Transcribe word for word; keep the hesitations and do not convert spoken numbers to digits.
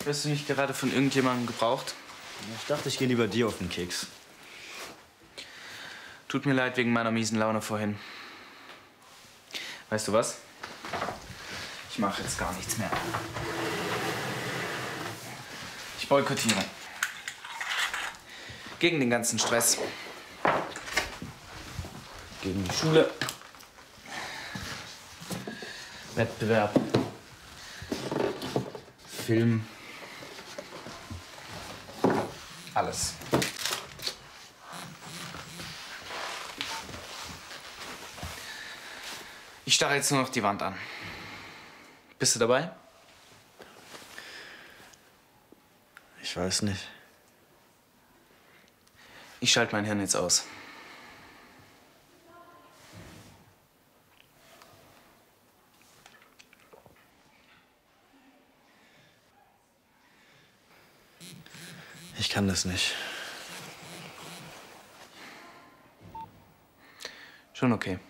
Wirst du nicht gerade von irgendjemandem gebraucht? Ich dachte, ich gehe lieber dir auf den Keks. Tut mir leid wegen meiner miesen Laune vorhin. Weißt du was? Ich mache jetzt gar nichts mehr. Ich boykottiere. Gegen den ganzen Stress. Gegen die Schule. Wettbewerb. Film. Alles. Ich starre jetzt nur noch die Wand an. Bist du dabei? Ich weiß nicht. Ich schalte mein Hirn jetzt aus. Ich kann das nicht. Schon okay.